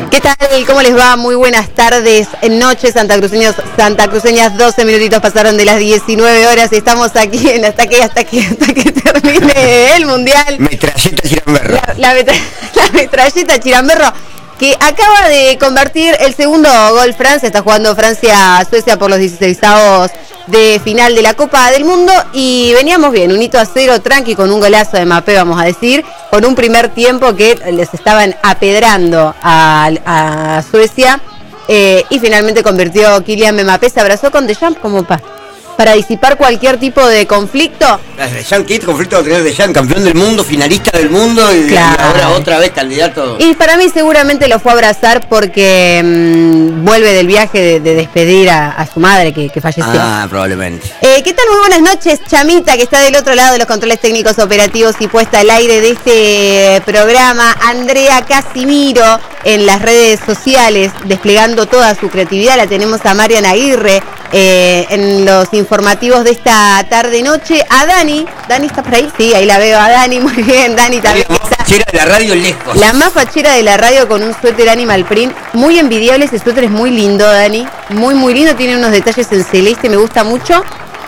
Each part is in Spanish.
¿Qué tal? ¿Cómo les va? Muy buenas tardes, noches santacruceñas, 12 minutitos pasaron de las 19 horas. Estamos aquí en hasta que termine el Mundial. Metralleta Chiramberro. La metralleta Chiramberro, que acaba de convertir el segundo gol. Francia está jugando Francia-Suecia por los 16avos de final de la Copa del Mundo y veníamos bien, 1-0 tranqui con un golazo de Mbappé, vamos a decir, con un primer tiempo que les estaban apedrando a Suecia y finalmente convirtió Kylian Mbappé, se abrazó con Deschamps como para disipar cualquier tipo de conflicto. Deschamps, ¿qué conflicto va a tener Deschamps? Campeón del mundo, finalista del mundo y, claro, y ahora otra vez candidato. Y para mí seguramente lo fue a abrazar porque vuelve del viaje de despedir a su madre que falleció. Ah, probablemente. ¿Qué tal? Muy buenas noches, Chamita, que está del otro lado de los controles técnicos operativos y puesta al aire de este programa. Andrea Casimiro en las redes sociales, desplegando toda su creatividad. La tenemos a Marian Aguirre en los informativos de esta tarde-noche. A Dani está por ahí, sí, ahí la veo a Dani, muy bien, Dani también. La más fachera de la radio lejos. La más fachera de la radio con un suéter Animal Print, muy envidiable, ese suéter es muy lindo, Dani, muy lindo, tiene unos detalles en celeste, me gusta mucho.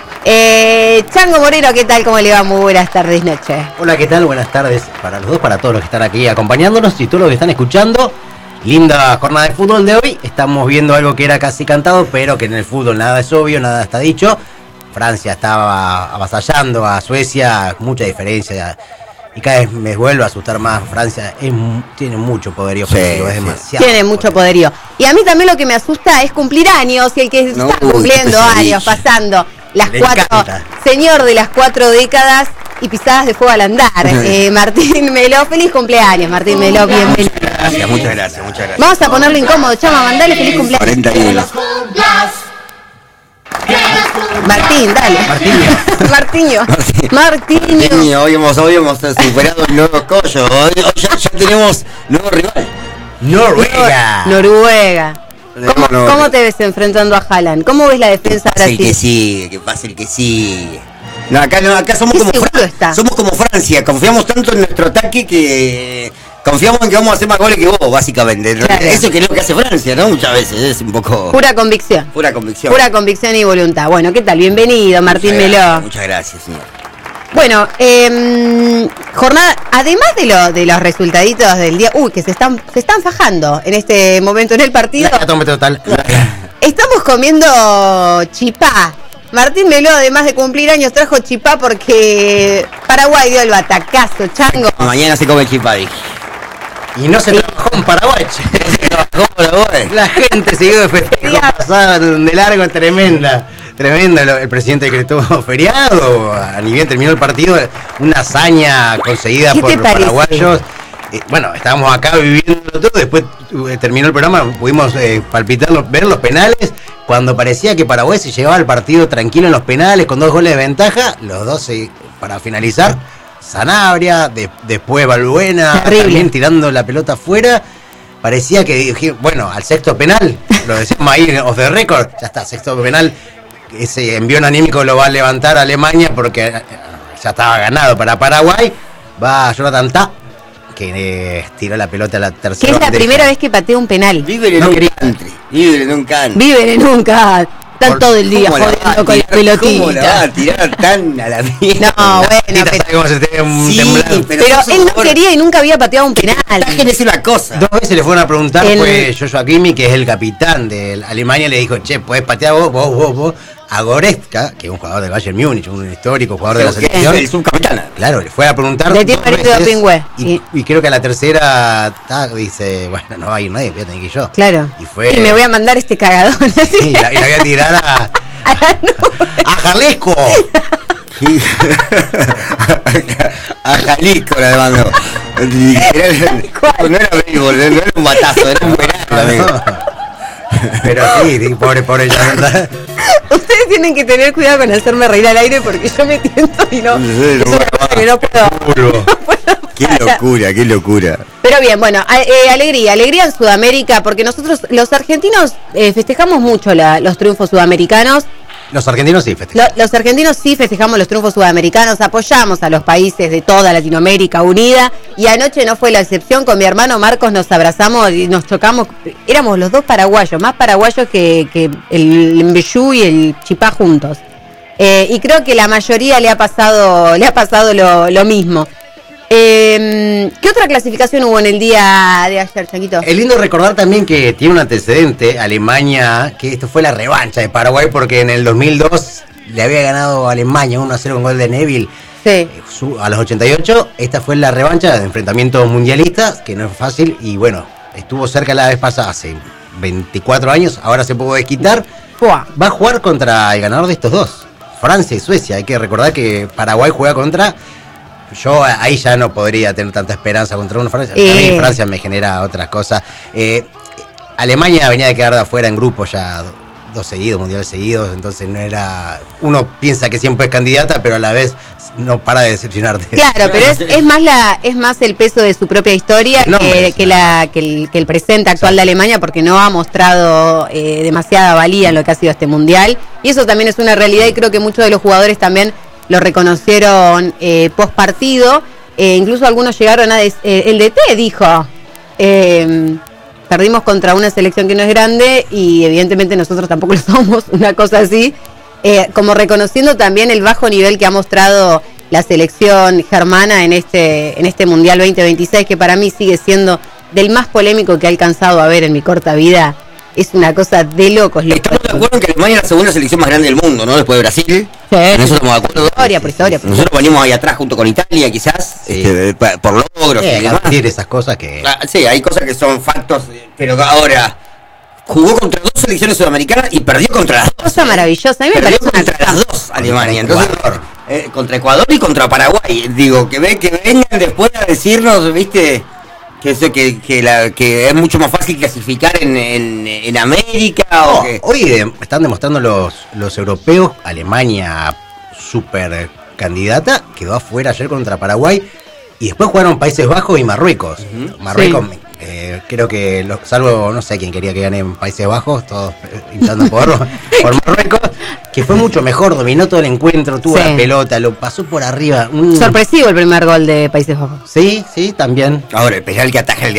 Chango Moreno, ¿qué tal? ¿Cómo le va? Muy buenas tardes, noche. Hola, ¿qué tal? Buenas tardes para los dos, para todos los que están aquí acompañándonos y todos los que están escuchando. Linda jornada de fútbol de hoy. Estamos viendo algo que era casi cantado, pero que en el fútbol nada es obvio, nada está dicho. Francia estaba avasallando a Suecia, mucha diferencia. Y cada vez me vuelve a asustar más. Francia tiene mucho poderío, sí, es demasiado. Tiene mucho poderío. Y a mí también lo que me asusta es cumplir años. Y el que está cumpliendo años, pasando las señor de las 4 décadas y pisadas de fuego al andar. Martín Meló, feliz cumpleaños, Martín Meló, bienvenido. Muchas gracias. Vamos a ponerlo incómodo, Chama, mandale feliz cumpleaños. 41. Martín, dale. Martiño. Hoy hemos superado el nuevo collo. Hoy ya tenemos nuevo rival. Noruega. ¿Cómo te ves enfrentando a Haaland? ¿Cómo ves la defensa brasileña? Que pase el que sigue. No, acá somos como Francia. Confiamos tanto en nuestro ataque que confiamos en que vamos a hacer más goles que vos, básicamente. Claro. Eso que es lo que hace Francia, ¿no? Muchas veces es un poco... Pura convicción y voluntad. Bueno, ¿qué tal? Bienvenido, Martín Meló. Muchas gracias, señor. Bueno, jornada, además de los resultaditos del día, que se están fajando en este momento en el partido. Total. Estamos comiendo chipá. Martín Meló, además de cumplir años, trajo chipá porque Paraguay dio el batacazo, Chango. Mañana se come chipá, dije. Y no se trabajó en Paraguay. La gente siguió de festejo, pasada de largo, tremenda. El presidente decretó feriado, a ni bien terminó el partido, una hazaña conseguida por los paraguayos. Bueno, estábamos acá viviendo todo, después terminó el programa, pudimos ver los penales, cuando parecía que Paraguay se llevaba al partido tranquilo en los penales, con 2 goles de ventaja, los dos para finalizar, Sanabria, después Balbuena, también tirando la pelota afuera. Parecía que, bueno, al sexto penal, lo decíamos ahí off the record, ya está, sexto penal, ese envío anímico lo va a levantar a Alemania porque ya estaba ganado para Paraguay. Va Jonathan Tah, que tiró la pelota a la tercera. Que es la primera vez que patea un penal. Viven en un country. Están todo el día jodiendo con la pelotita. ¿Cómo la va a tirar tan a la mierda? No, bueno, pero él no quería y nunca había pateado un penal. Déjenme decir una cosa. 2 veces le fueron a preguntar, fue Joshua Kimmich, que es el capitán de Alemania, le dijo, che, podés patear vos. A Goretzka, que es un jugador del Bayern Múnich, un histórico jugador de la selección. El subcapitán. Claro, le fue a preguntar. De tiempo de Pingüe. Y creo que a la tercera dice, bueno, no va a ir nadie, voy a tener que ir yo. Claro. Y me voy a mandar este cagadón. Sí, y la voy a tirar a Jalisco. A Jalisco la demandó. No era béisbol, no era un batazo, era un buenazo, amigo. Pero sí, pobre ya, ¿verdad? Ustedes tienen que tener cuidado con hacerme reír al aire porque yo me tiento y no puedo. Qué locura. Pero bien, bueno, alegría en Sudamérica, porque nosotros los argentinos festejamos mucho los triunfos sudamericanos. Los argentinos sí festejamos. Los argentinos sí festejamos los triunfos sudamericanos, apoyamos a los países de toda Latinoamérica unida, y anoche no fue la excepción. Con mi hermano Marcos nos abrazamos y nos chocamos. Éramos los dos paraguayos, más paraguayos que el Mbeyú y el Chipá juntos. Y creo que la mayoría le ha pasado lo mismo. ¿Qué otra clasificación hubo en el día de ayer, Changuito? Es lindo recordar también que tiene un antecedente, Alemania, que esto fue la revancha de Paraguay, porque en el 2002 le había ganado a Alemania 1-0 con gol de Neville. Sí. A los 88, esta fue la revancha de enfrentamientos mundialistas, que no es fácil, y bueno, estuvo cerca la vez pasada, hace 24 años, ahora se pudo desquitar. Va a jugar contra el ganador de estos dos, Francia y Suecia. Hay que recordar que Paraguay juega contra... Yo ahí ya no podría tener tanta esperanza contra una Francia. A mí Francia me genera otras cosas. Alemania venía de quedar de afuera en grupo ya dos seguidos, mundiales seguidos, entonces no era... Uno piensa que siempre es candidata, pero a la vez no para de decepcionarte. Claro, pero es más el peso de su propia historia que el presente actual de Alemania, porque no ha mostrado demasiada valía en lo que ha sido este mundial, y eso también es una realidad, y creo que muchos de los jugadores también lo reconocieron post partido. Incluso algunos llegaron a el DT dijo, perdimos contra una selección que no es grande, y evidentemente nosotros tampoco lo somos, una cosa así, como reconociendo también el bajo nivel que ha mostrado la selección germana en este Mundial 2026, que para mí sigue siendo del más polémico que he alcanzado a ver en mi corta vida. Es una cosa de locos. Estamos de acuerdo en que Alemania es la segunda selección más grande del mundo, ¿no? Después de Brasil. Sí. En eso estamos de acuerdo. Historia. Nosotros venimos ahí atrás junto con Italia, quizás, por logros y demás. Esas cosas que... Sí, hay cosas que son factos, pero ahora jugó contra dos selecciones sudamericanas y perdió contra las dos. Cosa maravillosa. A mí me parece contra las dos, Alemania. Entonces, contra Ecuador y contra Paraguay. Digo, que vengan después a decirnos, ¿viste? Que es mucho más fácil clasificar en América. Hoy están demostrando los europeos. Alemania, super candidata, quedó afuera ayer contra Paraguay, y después jugaron Países Bajos y Marruecos. Marruecos, sí. Creo que, salvo, no sé quién quería que gane en Países Bajos, todos intentando por Marruecos, que fue mucho mejor, dominó todo el encuentro, tuvo la pelota, lo pasó por arriba. Sorpresivo el primer gol de Países Bajos. Sí, también. Ahora, el penal que ataja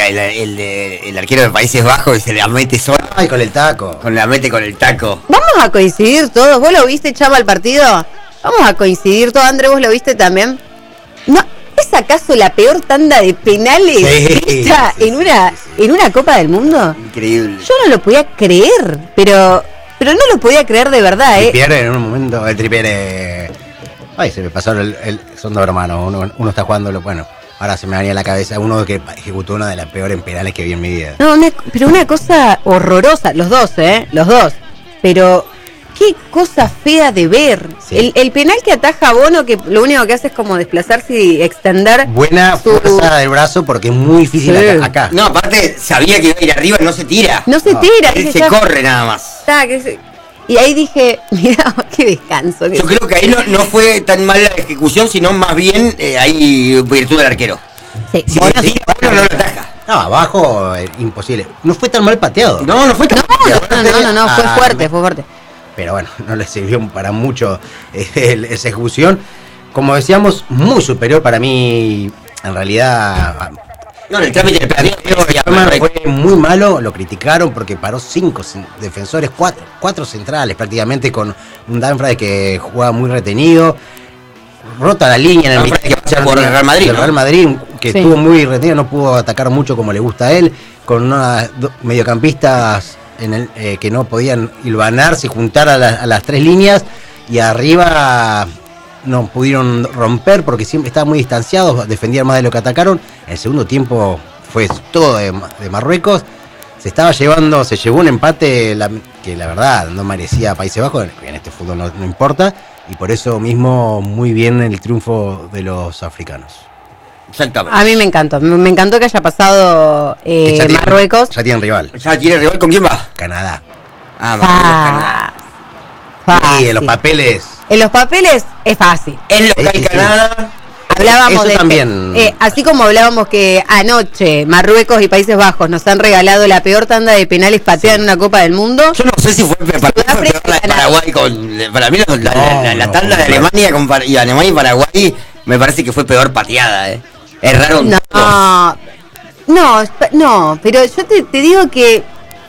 el arquero de Países Bajos y se la mete solo. Ay, con el taco. La mete con el taco. Vamos a coincidir todos. ¿Vos lo viste, Chava, el partido? Vamos a coincidir todos. André, ¿vos lo viste también? No. ¿Es acaso la peor tanda de penales vista en una Copa del Mundo? Increíble. Yo no lo podía creer, pero no lo podía creer de verdad, Trippier en un momento, el Trippier... Ay, se me pasó son dos hermanos, uno está jugando, bueno, ahora se me venía a la cabeza uno que ejecutó una de las peores penales que vi en mi vida. No, pero una cosa horrorosa, los dos, pero... Qué cosa fea de ver. Sí. El penal que ataja a Bono, que lo único que hace es como desplazarse y extender. Buena fuerza del brazo, porque es muy difícil acá. No, aparte sabía que iba a ir arriba, no se tira. No se tira. Él se corre nada más. Y ahí dije, mira, qué descanso. Yo creo que ahí no fue tan mal la ejecución, sino más bien hay virtud del arquero. Sí. Si Bono no lo ataja. No, abajo, imposible. No fue tan mal pateado. No fue tan pateado. No, fue fuerte. Pero bueno, no le sirvió para mucho esa ejecución. Como decíamos, muy superior para mí, en realidad. No, en el trámite del partido fue muy malo, lo criticaron porque paró 5 defensores, 4 centrales prácticamente, con un Danfra que jugaba muy retenido. Rota la línea en el mitad por el Real Madrid. El Real Madrid, que estuvo muy retenido, no pudo atacar mucho como le gusta a él, con unos mediocampistas que no podían hilvanarse y juntar a las 3 líneas, y arriba no pudieron romper porque siempre estaban muy distanciados, defendían más de lo que atacaron. El segundo tiempo fue todo de Marruecos. Se llevó un empate que la verdad no merecía Países Bajos, en este fútbol no importa, y por eso mismo muy bien el triunfo de los africanos. Exactamente. A mí me encantó que haya pasado Marruecos. Ya tienen rival. ¿Con quién va? Canadá. Canadá. Y en los papeles es fácil. Es local Canadá. hablábamos eso también. Así como hablábamos que anoche Marruecos y Países Bajos nos han regalado la peor tanda de penales pateada en una Copa del Mundo. Yo no sé si fue peor la de Paraguay para mí la tanda de Alemania y Alemania y Paraguay me parece que fue peor pateada, Es raro. No, pero yo te digo que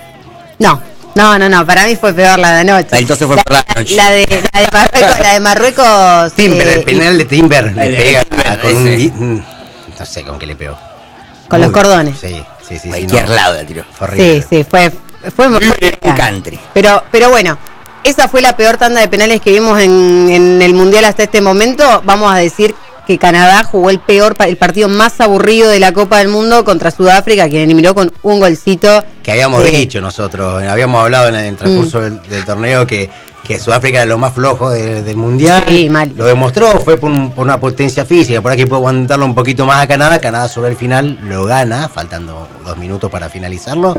no, para mí fue peor la de anoche. Entonces fue peor la de anoche. La de Marruecos. Timber, el penal de Timber le pega con no sé con qué le pegó. Con los cordones. Sí. Cualquier lado de tiro. Sí, fue muy country. Pero bueno, esa fue la peor tanda de penales que vimos en el Mundial hasta este momento. Vamos a decir que Canadá jugó el partido más aburrido de la Copa del Mundo contra Sudáfrica, que eliminó con un golcito. Que habíamos dicho nosotros, habíamos hablado en el transcurso del torneo que Sudáfrica era lo más flojo del Mundial. Sí, mal. Lo demostró, fue por una potencia física, por aquí puede aguantarlo un poquito más a Canadá. Canadá sobre el final lo gana, faltando 2 minutos para finalizarlo.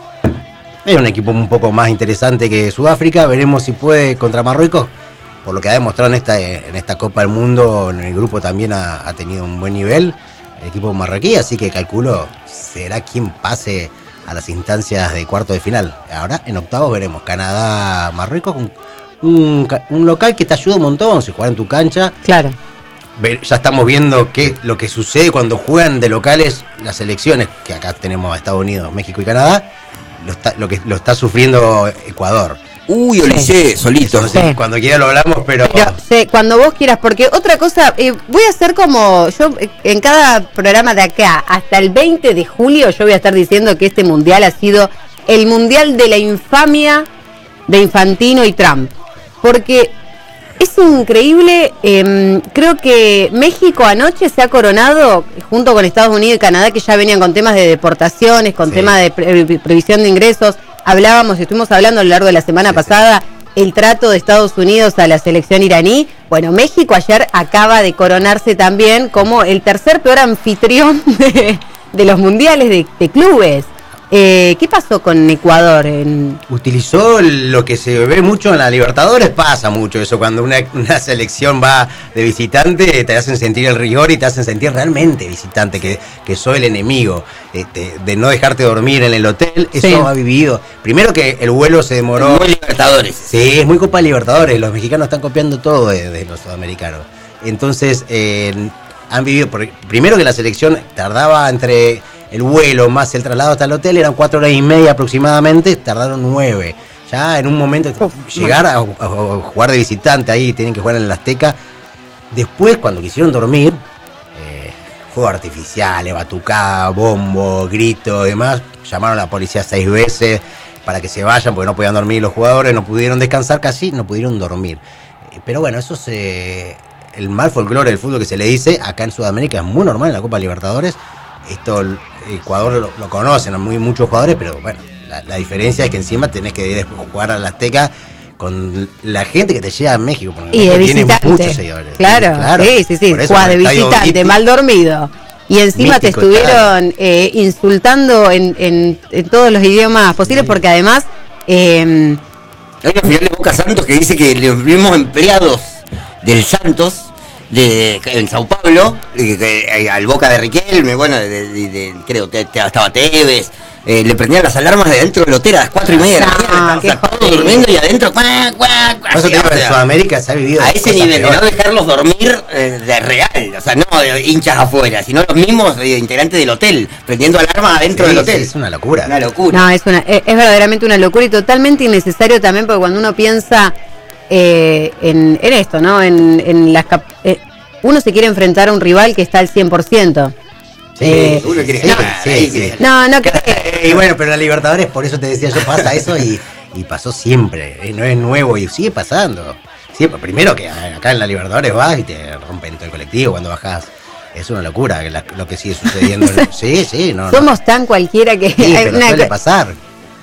Es un equipo un poco más interesante que Sudáfrica, veremos si puede contra Marruecos. Por lo que ha demostrado en esta Copa del Mundo, en el grupo también ha tenido un buen nivel el equipo marroquí, así que calculo será quien pase a las instancias de cuarto de final. Ahora en octavos veremos Canadá-Marruecos, un local que te ayuda un montón, si juega en tu cancha. Claro. Ya estamos viendo lo que sucede cuando juegan de locales las selecciones, que acá tenemos a Estados Unidos, México y Canadá, lo está sufriendo Ecuador. Olise, solito. No sé, cuando quiera lo hablamos, pero cuando vos quieras, porque otra cosa, voy a hacer como yo en cada programa de acá, hasta el 20 de julio, yo voy a estar diciendo que este mundial ha sido el mundial de la infamia de Infantino y Trump. Porque es increíble, creo que México anoche se ha coronado, junto con Estados Unidos y Canadá, que ya venían con temas de deportaciones, con temas de previsión de ingresos. Estuvimos hablando a lo largo de la semana pasada, el trato de Estados Unidos a la selección iraní. Bueno, México ayer acaba de coronarse también como el tercer peor anfitrión de los mundiales de clubes. ¿Qué pasó con Ecuador? Utilizó lo que se ve mucho en la Libertadores, pasa mucho eso, cuando una selección va de visitante, te hacen sentir el rigor y te hacen sentir realmente visitante, que soy el enemigo, de no dejarte dormir en el hotel, eso ha vivido. Primero que el vuelo se demoró. Es muy Libertadores. Sí, es muy Copa Libertadores, los mexicanos están copiando todo de los sudamericanos. Entonces, han vivido, primero que la selección tardaba entre el vuelo más el traslado hasta el hotel, eran 4 horas y media aproximadamente, tardaron 9. Ya en un momento llegar a jugar de visitante ahí, tienen que jugar en el Azteca. Después, cuando quisieron dormir, fuego artificial, batucada, bombo, grito y demás, llamaron a la policía 6 veces para que se vayan porque no podían dormir los jugadores, no pudieron descansar casi, no pudieron dormir. Pero bueno, eso el mal folclore del fútbol que se le dice, acá en Sudamérica es muy normal en la Copa Libertadores. Esto Ecuador lo conocen muchos jugadores, pero bueno, la diferencia es que encima tenés que ir después jugar a la Azteca con la gente que te llega a México. Y de visitante. Muchos seguidores. Claro. Sí. Jugás de visitante, mal dormido. Y encima te estuvieron insultando en todos los idiomas posibles, porque además... Hay una final de Boca Santos que dice que los mismos empleados del Santos en Sao Paulo, al Boca de Riquelme, bueno, creo que estaba Tevez, le prendían las alarmas de dentro del hotel a las 4:30 de la mañana, todos durmiendo y adentro Eso te digo, en Sudamérica se ha vivido a ese nivel, de no dejarlos dormir de real, o sea, no hinchas afuera, sino los mismos integrantes del hotel, prendiendo alarmas adentro del hotel. Es una locura. No, es verdaderamente una locura y totalmente innecesario también, porque cuando uno piensa en esto, ¿no? Uno se quiere enfrentar a un rival que está al 100%. Uno quiere No. Y bueno, pero en la Libertadores, por eso te decía yo, pasa eso y pasó siempre. No es nuevo y sigue pasando. Siempre, primero que acá en la Libertadores vas y te rompen todo el colectivo cuando bajás. Es una locura lo que sigue sucediendo. No. Somos tan cualquiera que... Sí, pero suele pasar.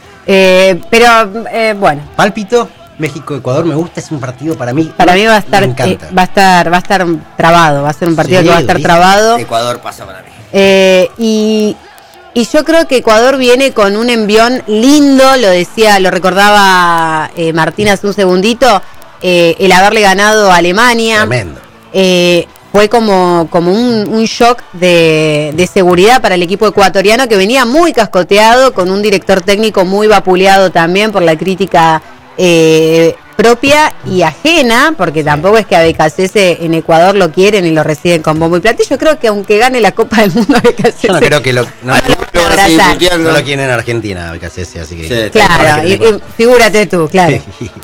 Bueno. Pálpito. México-Ecuador me gusta, es un partido para mí. Para mí va a estar trabado, va a ser un partido que va a estar trabado. Ecuador pasa para mí. Y yo creo que Ecuador viene con un envión lindo, lo recordaba Martín hace un segundito, el haberle ganado a Alemania. Tremendo. fue como un shock de seguridad para el equipo ecuatoriano, que venía muy cascoteado, con un director técnico muy vapuleado también por la crítica propia y ajena, porque tampoco es que a Becasese en Ecuador lo quieren y lo reciben con bombo y platillo. Creo que aunque gane la Copa del Mundo, Becasese... Yo no creo que no lo quieren en Argentina, Becasese, así que... Sí, claro, y figúrate tú, claro.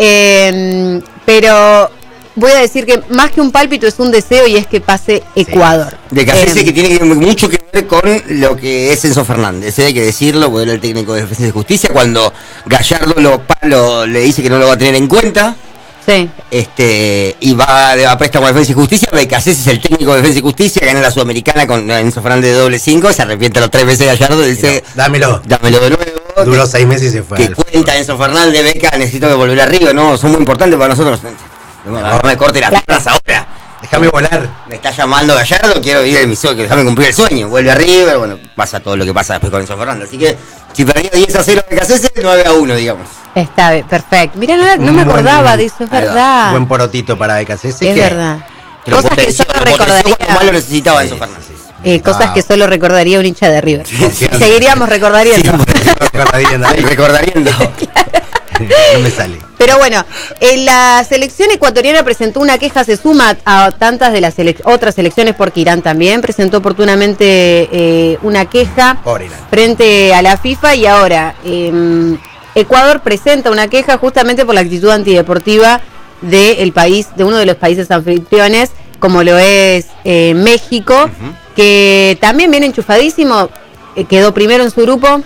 Pero... voy a decir que más que un pálpito es un deseo, y es que pase Ecuador. Becasese, que tiene mucho que ver con lo que es Enzo Fernández, hay que decirlo, porque era el técnico de Defensa y Justicia. Cuando Gallardo le dice que no lo va a tener en cuenta, sí, y va a préstamo a Defensa y Justicia, Becasese es el técnico de Defensa y Justicia, gana la Sudamericana con Enzo Fernández de doble 5, se arrepiente los 3 veces Gallardo y dice, dámelo de nuevo. Duró 6 meses y se fue. Que cuenta Enzo Fernández, Beca, necesito que volver arriba, no, son muy importantes para nosotros. No me corte las piernas ahora. Déjame volar. Me está llamando Gallardo, quiero ir en mi sueño, déjame cumplir el sueño. Vuelve arriba, bueno, pasa todo lo que pasa después con Enzo Fernández. Así que si perdía 10-0 Becasese, 9-1, digamos. Está bien, perfecto. Mira, no me acordaba de eso, es verdad. Buen porotito para Becasese. Es verdad. Cosas que solo recordaría. Como lo necesitaba Enzo Fernández. Cosas que solo recordaría un hincha de River. Seguiríamos recordando. Recordariendo. No me sale. Pero bueno, la selección ecuatoriana presentó una queja, se suma a tantas de las otras selecciones, porque Irán también presentó oportunamente una queja frente a la FIFA, y ahora Ecuador presenta una queja justamente por la actitud antideportiva del país, de uno de los países anfitriones, como lo es México, que también viene enchufadísimo, quedó primero en su grupo.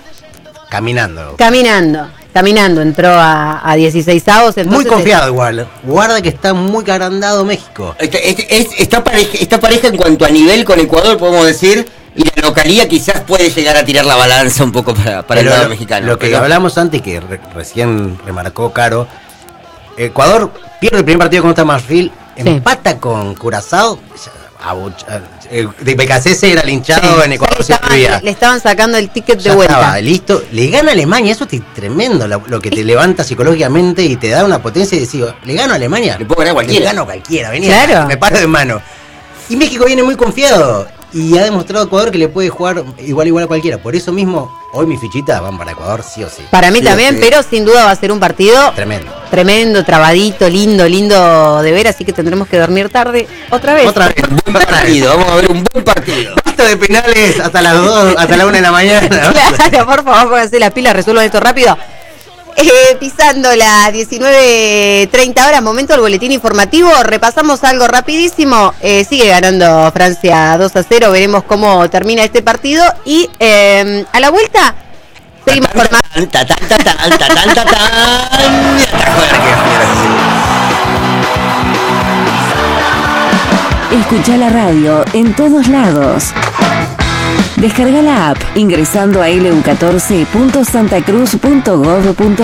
Caminando, entró a 16avos. Muy confiado igual. Guarda que está muy agrandado México. Está pareja en cuanto a nivel con Ecuador, podemos decir, y la localía quizás puede llegar a tirar la balanza un poco para el lado mexicano. Lo que hablamos antes, que recién remarcó Caro, Ecuador pierde el primer partido contra Marfil, empata con Curazao. De Becasese era linchado en Ecuador, le estaban sacando el ticket de vuelta. Estaba listo, le gana a Alemania, eso es tremendo, lo que te levanta psicológicamente y te da una potencia, y decís, le gano a Alemania, le puedo ganar a cualquiera. Le gano a cualquiera, venía, claro. Me paro de mano. Y México viene muy confiado y ha demostrado a Ecuador que le puede jugar igual a cualquiera. Por eso mismo, hoy mis fichitas van para Ecuador sí o sí. Para mí sí, también, sí. Pero sin duda va a ser un partido tremendo, trabadito, lindo de ver, así que tendremos que dormir tarde otra vez. Buen partido, vamos a ver un buen partido. Basta de penales hasta las 2, hasta la 1 de la mañana. Claro, por favor, pónganse las pilas, resuelvan esto rápido. Pisando las 19:30 horas, momento del boletín informativo. Repasamos algo rapidísimo. Sigue ganando Francia 2-0. Veremos cómo termina este partido. Y a la vuelta seguimos formando. Escucha la radio en todos lados. Descarga la app ingresando a lu14.santacruz.gov.ar.